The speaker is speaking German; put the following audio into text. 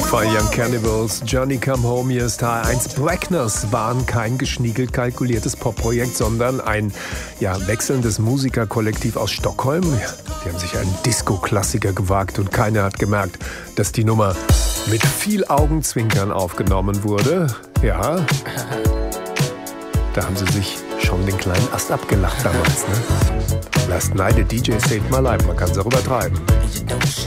Young Cannibals, Johnny Come Home, hier ist H1. Blackness waren kein geschniegelt kalkuliertes Popprojekt, sondern ein wechselndes Musikerkollektiv aus Stockholm. Die haben sich einen Disco-Klassiker gewagt und keiner hat gemerkt, dass die Nummer mit viel Augenzwinkern aufgenommen wurde. Ja, da haben sie sich schon den kleinen Ast abgelacht damals, ne? Last night a DJ saved my life, man kann es auch übertreiben.